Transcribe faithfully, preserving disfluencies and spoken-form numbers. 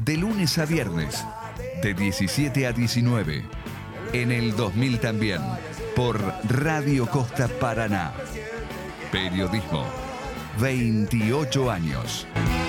De lunes a viernes, de diecisiete a diecinueve. En el dos mil también, por Radio Costa Paraná. Periodismo, veintiocho años.